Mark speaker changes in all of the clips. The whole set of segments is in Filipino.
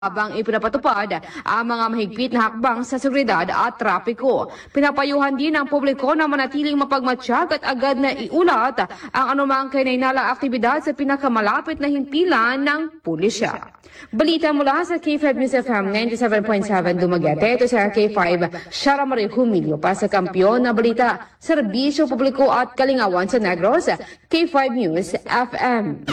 Speaker 1: habang ipinapatupad ang mga mahigpit na hakbang sa seguridad at trapiko. Pinapayuhan din ang publiko na manatiling mapagmatsyag at agad na iulat ang anumang kainainalang aktibidad sa pinakamalapit na himpilan ng pulisya. Balita mula sa K5 News FM 97.7 Dumaguete. Ito sa K5, Shara Marie Humilio para sa Kampiyon na Balita, Serbisyo Publiko at Kalingawan sa Negros, K5 News FM.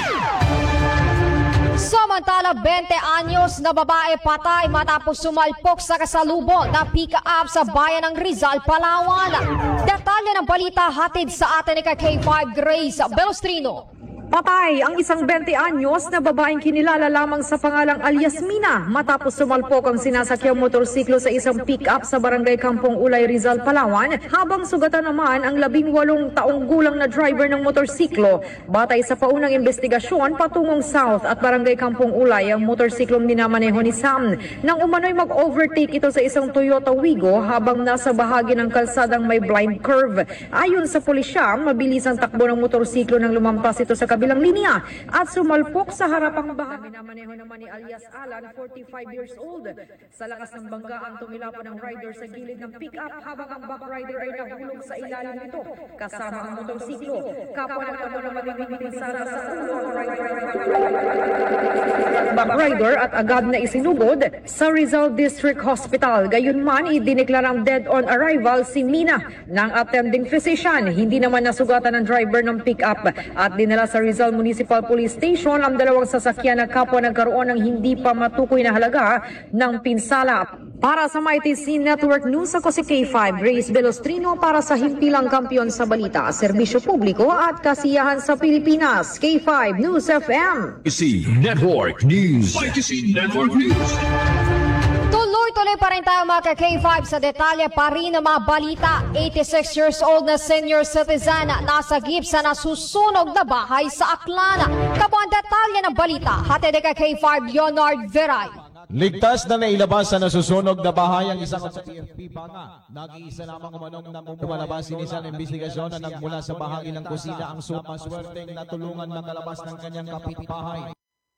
Speaker 2: Samantala, 20 anyos na babae patay matapos sumalpok sa kasalubong na pick-up sa bayan ng Rizal, Palawan. Detalye ng balita hatid sa atin ni K5 Grace Belostrino.
Speaker 3: Patay ang isang 20 anyos na babaeng kinilala lamang sa pangalang alias Mina matapos sumalpok ang sinasakyang motorsiklo sa isang pick-up sa barangay Kampong Ulay, Rizal, Palawan, habang sugatan naman ang 18 taong gulang na driver ng motorsiklo. Batay sa paunang investigasyon, patungong south at barangay Kampong Ulay ang motorsiklong minamaneho ni Sam nang umano'y mag-overtake ito sa isang Toyota Wigo habang nasa bahagi ng kalsadang may blind curve. Ayon sa pulisya, mabilis ang takbo ng motorsiklo nang lumampas ito sa kabilang linya at sumalpok sa harapang bahagi. Minamaneho naman ni alias Alan, 45 years old. Sa lakas ng bangga ang tumilapon ng rider sa gilid ng pick-up habang ang back rider ay nahulog sa ilalim nito kasama ang motorsiklo. Kapwa ng tamo na matibig sana sa ulo ang back rider at agad na isinugod sa Rizal District Hospital. Gayunman, idineklarang dead on arrival si Mina ng attending physician. Hindi naman nasugatan ng driver ng pick-up at dinala sa Rizal Municipal Police Station ang dalawang sasakyan na kapwa nagkaroon ng hindi pa matukoy na halaga ng pinsala. Para sa MyTC Network News, ako si K5 Grace Belostrino para sa himpilang kampiyon sa balita, serbisyo publiko at kasiyahan sa Pilipinas. K5 News FM.
Speaker 4: MyTC Network News. MyTC Network News.
Speaker 2: Tuloy-tuloy pa rin tayo mga K5 sa detalye pa rin ng mga balita. 86 years old na senior citizen nasa gipsa na susunog na bahay sa Aklan. Kabuang detalye ng balita, hatid ni K5 Leonard Veray.
Speaker 5: Ligtas na nailabas sa nasusunog na bahay ang isang sa PFP pa nga. Nag-iisa lamang umanong na lumalabas sinisan ng investigasyon na nagmula sa bahagi ng kusina ang maswerteng natulungan makalabas ng kanyang kapitbahay.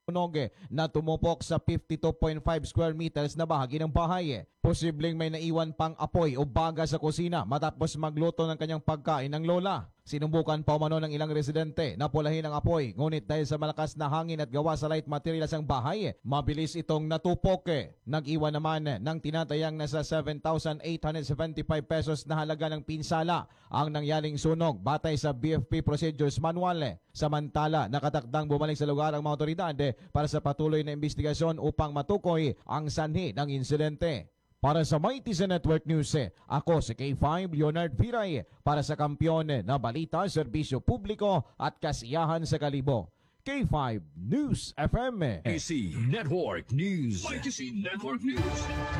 Speaker 5: Na tumupok sa 52.5 square meters na bahagi ng bahay. Posibleng may naiwan pang apoy o baga sa kusina matapos magluto ng kanyang pagkain ng lola. Sinubukan pa umano ng ilang residente na pulahin ang apoy, ngunit dahil sa malakas na hangin at gawa sa light materials ang bahay, mabilis itong natupok. Nag-iwan naman ng tinatayang nasa 7,875 pesos na halaga ng pinsala ang nangyaring sunog batay sa BFP Procedures Manual. Samantala, nakatakdang bumalik sa lugar ang mga otoridad para sa patuloy na investigasyon upang matukoy ang sanhi ng insidente. Para sa MyTC Network News, ako si K5 Leonard Viray para sa kampiyon na balita, serbisyo publiko at kasiyahan sa Kalibo. K5 News FM.
Speaker 4: MyTC Network News. MyTC Network News.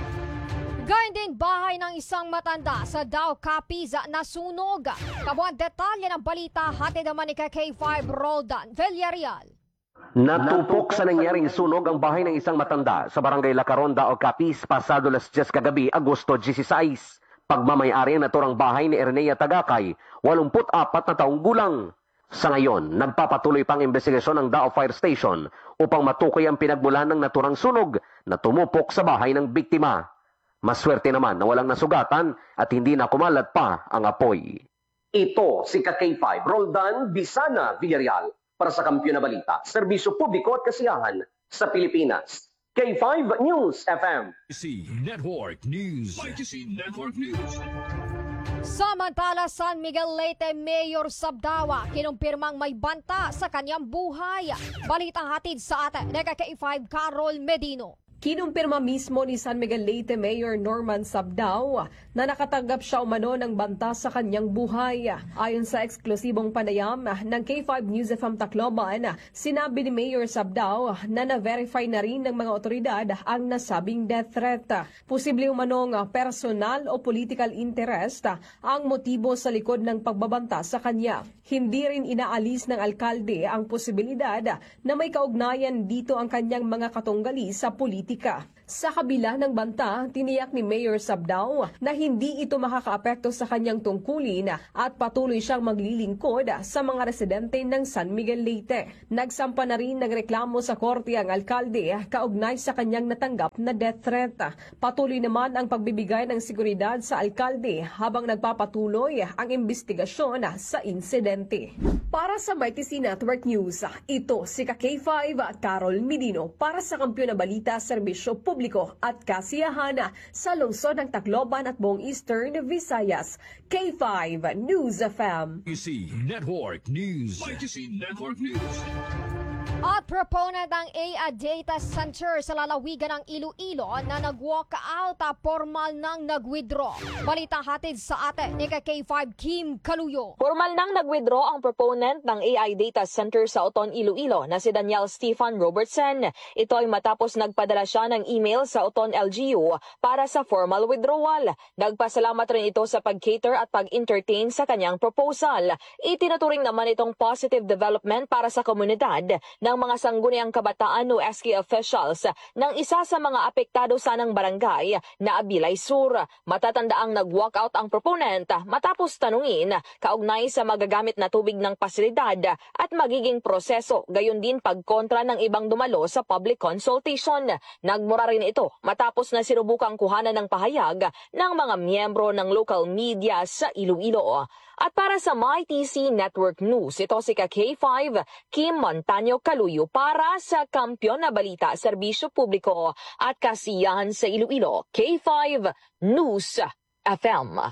Speaker 2: Gayun din bahay ng isang matanda sa Dao Capiz na sunog. Kabuang detalye ng balita, hatid naman ni K5 Roldan Villarreal.
Speaker 6: Natupok sa nangyaring sunog ang bahay ng isang matanda sa barangay Lacaronda o Capiz pasado las 10 kagabi, Agosto 16. Pagmamayari ang naturang bahay ni Ernea Tagakay, 84 na taong gulang. Sa ngayon, nagpapatuloy pang investigasyon ng Dao Fire Station upang matukoy ang pinagmulan ng naturang sunog na tumupok sa bahay ng biktima. Maswerte naman na walang nasugatan at hindi na kumalat pa ang apoy. Ito si K5 Roldan Bisana Villarreal para sa Kampiyon na Balita, serbisyo publiko at kasiyahan sa Pilipinas. K5 News FM.
Speaker 4: MyTC Network News. MyTC Network News.
Speaker 2: Samantala, San Miguel Leyte Mayor Sabdawa kinumpirmang may banta sa kanyang buhay. Balitang hatid sa atin ni K5 Carol Medino.
Speaker 7: Kinumpirma mismo ni San Miguel Leyte Mayor Norman Sabdao na nakatanggap siya umano ng banta sa kanyang buhay. Ayon sa eksklusibong panayam ng K5 News FM Tacloban, sinabi ni Mayor Sabdao na na-verify na rin ng mga otoridad ang nasabing death threat. Posible umanong personal o political interest ang motibo sa likod ng pagbabanta sa kanya. Hindi rin inaalis ng alkalde ang posibilidad na may kaugnayan dito ang kanyang mga katunggali sa politika. Sa kabila ng banta, tiniyak ni Mayor Sabdao na hindi ito makakaapekto sa kanyang tungkulin at patuloy siyang maglilingkod sa mga residente ng San Miguel Leyte. Nagsampa na rin ng reklamo sa korte ang alkalde kaugnay sa kanyang natanggap na death threat. Patuloy naman ang pagbibigay ng seguridad sa alkalde habang nagpapatuloy ang investigasyon sa insidente. Para sa MyTC Network News, ito si K5 Carol Medino para sa Kampiyon na Balita, Serbisyo Publiko at Kasiyahan sa lungsod ng Tacloban at buong Eastern Visayas. K5 News FM.
Speaker 4: YTC Network News. YTC Network News.
Speaker 2: At proponent ng AI Data Center sa lalawigan ng Iloilo na nag-walk out formal nang nag-withdraw. Balita hatid sa atin ni K5 Kim Kaluyo.
Speaker 8: Formal nang nag-withdraw ang proponent ng AI Data Center sa Oton, Iloilo na si Daniel Stephen Robertson. Ito ay matapos nagpadala siya ng email sa Oton LGU para sa formal withdrawal. Nagpasalamat rin ito sa pag-cater at pag-entertain sa kanyang proposal. Itinuturing naman itong positive development para sa komunidad ng mga sangguniang kabataan o SK officials ng isa sa mga apektado sanang barangay na Abilay Sur. Matatandaang nag-walkout ang proponent matapos tanungin kaugnay sa magagamit na tubig ng pasilidad at magiging proseso, gayon din pagkontra ng ibang dumalo sa public consultation. Nagmura rin ito matapos na sinubukang kuhanan ng pahayag ng mga miyembro ng local media sa Iloilo. At para sa MyTC Network News, ito si K5 Kim Montaño Kaluyo para sa Kampiyon na Balita, Serbisyo Publiko at Kasiyahan sa Iloilo. K5 News FM.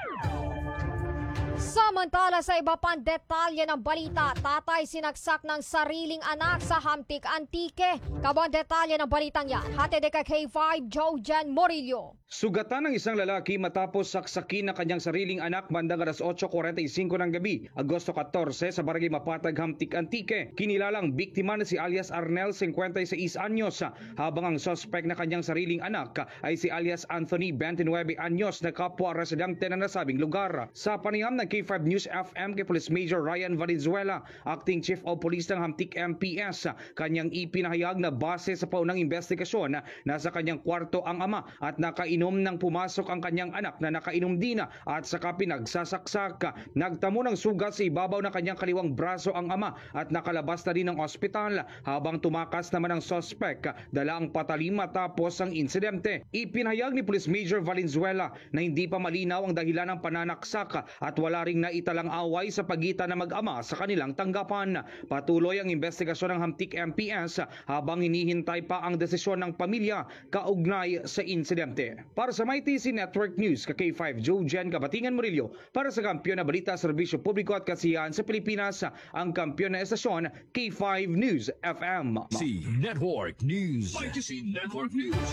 Speaker 2: Samantala sa iba pang detalye ng balita, tatay sinaksak ng sariling anak sa Hamtik Antique. Kabang detalye ng balitang yan, hatid kay K5 Jojan Morillo.
Speaker 9: Sugatan ng isang lalaki matapos saksakin ng kanyang sariling anak bandang alas 8:45 ng gabi, Agosto 14 sa Barangay Mapatag, Hamtik Antique. Kinilalang biktima na si alias Arnel, 56 anyos, habang ang suspect na kanyang sariling anak ay si alias Anthony, 29 anyos, na kapwa residente na nasabing lugar. Sa panayam ng K5 News FM kay Police Major Ryan Valenzuela, Acting Chief of Police ng Hamtik MPS, kanyang ipinahayag na base sa paunang investigasyon, nasa kanyang kwarto ang ama at nakainom nang pumasok ang kanyang anak na nakainom din at saka pinagsasaksak. Nagtamo ng sugat sa ibabaw ng kanyang kaliwang braso ang ama at nakalabas na rin ng ospital, habang tumakas naman ang suspect dala ang patalim matapos ang insidente. Ipinahayag ni Police Major Valenzuela na hindi pa malinaw ang dahilan ng pananaksak at wala ring naitalang away sa pagitan ng mag-ama sa kanilang tanggapan. Patuloy ang investigasyon ng Hamtik MPS habang hinihintay pa ang desisyon ng pamilya kaugnay sa insidente. Para sa MyTC Network News, K5 Jojan Kabatingan Murillo para sa Kampiyon na Balita, Serbisyo Publiko at Kasiyahan sa Pilipinas, ang kampiyon na estasyon K5 News FM.
Speaker 4: YTC Network News. YTC Network News.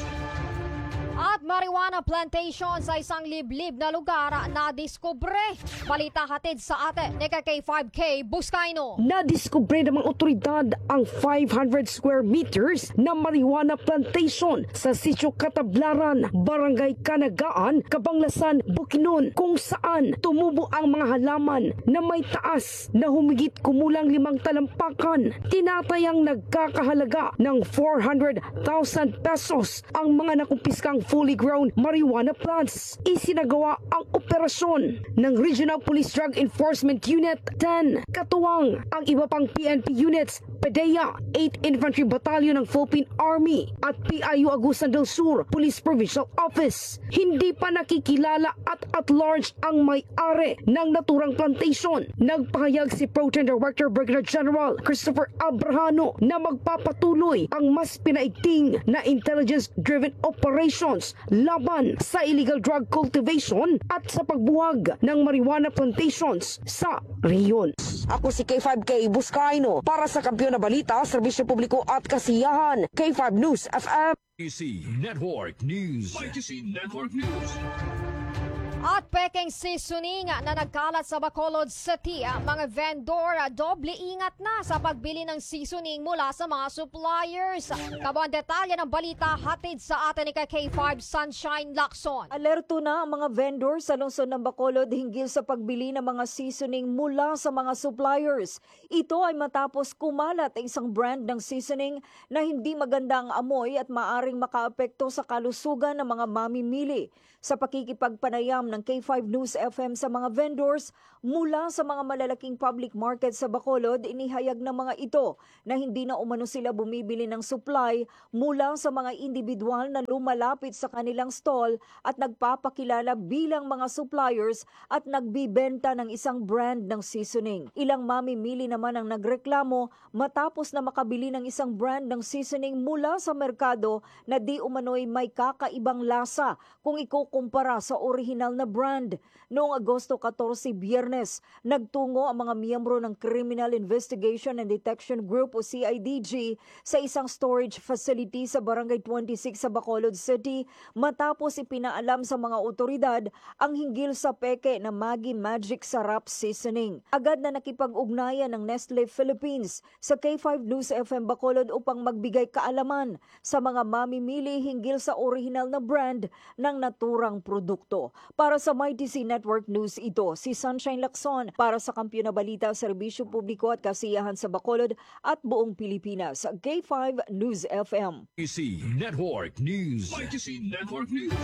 Speaker 2: At marijuana plantation sa isang liblib na lugar na diskubre. Balita hatid sa atin ni K5K Buscaino.
Speaker 10: Nadiskubre ng mga otoridad ang 500 square meters na marijuana plantation sa Sitio Katablaran, Barangay Kanagaan, Kabanglasan, Bukidnon, kung saan tumubo ang mga halaman na may taas na humigit kumulang 5 talampakan. Tinatayang nagkakahalaga ng 400,000 pesos ang mga nakumpiskang fully grown marijuana plants. Isinagawa ang operasyon ng Regional Police Drug Enforcement Unit 10. Katuwang ang iba pang PNP units, PDEA, 8th Infantry Battalion ng Philippine Army at PIU Agusan del Sur Police Provincial Office. Hindi pa nakikilala at large ang may-ari ng naturang plantation. Nagpahayag si Proton Director Brigadier General Christopher Abrahano na magpapatuloy ang mas pinaigting na intelligence-driven operations laban sa illegal drug cultivation at sa pagbuwag ng marijuana plantations sa rehiyon. Ako si K5K Buscaino para sa Kampiyon na Balita, Serbisyo Publiko at Kasiyahan, K5 News FM.
Speaker 4: YTC Network News. YTC Network News.
Speaker 2: At peking seasoning na nagkalat sa Bacolod City, mga vendor doble ingat na sa pagbili ng seasoning mula sa mga suppliers. Kabuang detalye ng balita hatid sa atin ni K5 Sunshine Lacson.
Speaker 11: Alerto na ang mga vendor sa lungsod ng Bacolod hinggil sa pagbili ng mga seasoning mula sa mga suppliers. Ito ay matapos kumalat ang isang brand ng seasoning na hindi maganda ang amoy at maaring makaapekto sa kalusugan ng mga mamimili. Sa pakikipagpanayam ng K5 News FM sa mga vendors mula sa mga malalaking public market sa Bacolod, inihayag ng mga ito na hindi na umano sila bumibili ng supply mula sa mga individual na lumalapit sa kanilang stall at nagpapakilala bilang mga suppliers at nagbibenta ng isang brand ng seasoning. Ilang mamimili naman ang nagreklamo matapos na makabili ng isang brand ng seasoning mula sa merkado na di umano'y may kakaibang lasa kung ikukumpara sa original na brand. Noong Agosto 14, Biyernes, nagtungo ang mga miyembro ng Criminal Investigation and Detection Group o CIDG sa isang storage facility sa Barangay 26 sa Bacolod City matapos ipinaalam sa mga otoridad ang hinggil sa peke na Maggi Magic Sarap Seasoning. Agad na nakipag-ugnayan ng Nestle Philippines sa K5 News FM Bacolod upang magbigay kaalaman sa mga mamimili hinggil sa original na brand ng naturang produkto. Para sa MyTC Network News ito, si Sunshine Lacson para sa Kampiyon na Balita, Serbisyo Publiko at Kasiyahan sa Bacolod at buong Pilipinas. K5 News FM.
Speaker 4: YTC Network News. YTC Network News.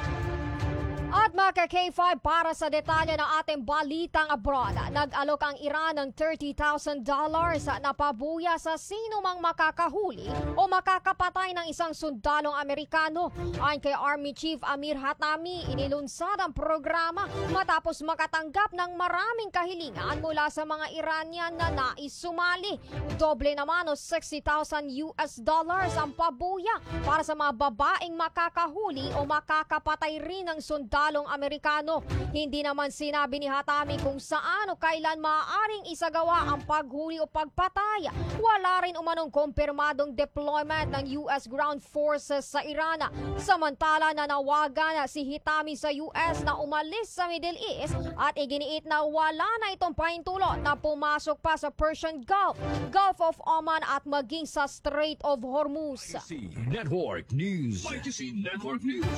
Speaker 2: At mga K5 para sa detalye ng ating balitang abroad, nag-alok ang Iran ng $30,000 na pabuya sa sino mang makakahuli o makakapatay ng isang sundalong Amerikano. Ayon kay Army Chief Amir Hatami, inilunsad ang programa matapos makatanggap ng maraming kahilingan mula sa mga Iranian na nais sumali. Doble naman o $60,000 ang pabuya para sa mga babaeng makakahuli o makakapatay rin ng sundalong Amerikano. Hindi naman sinabi ni Hatami kung saan o kailan maaaring isagawa ang paghuli o pagpatay. Wala rin umanong kumpirmadong deployment ng US Ground Forces sa Iran. Samantala nanawagan si Hatami sa US na umalis sa Middle East at iginiit na wala na itong pahintulot na pumasok pa sa Persian Gulf, Gulf of Oman at maging sa Strait of Hormuz.
Speaker 4: YTC Network News. YTC Network News.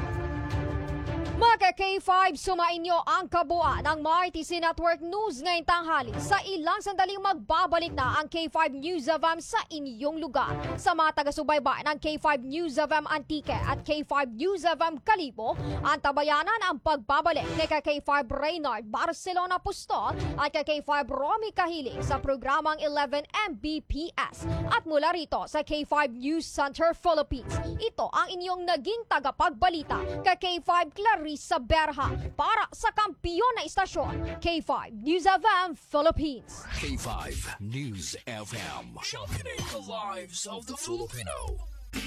Speaker 2: Mga K5, sumainyo ang kabuuan ng MyTC Network News ngayong tanghali. Sa ilang sandaling magbabalik na ang K5 News FM sa inyong lugar. Sa mga taga-subaybay ng K5 News FM Antique at K5 News FM Kalibo, ang tabayanan ang pagbabalik kay K5 Reynard Barcelona Pustol at kay K5 Romy Kahiling sa programang 11 Mbps. At mula rito sa K5 News Center Philippines, ito ang inyong naging tagapagbalita kay K5 Clarissa Berha para sa kampiyon na istasyon, K5 News FM Philippines.
Speaker 4: K5 News FM. Championing the lives of the Filipino.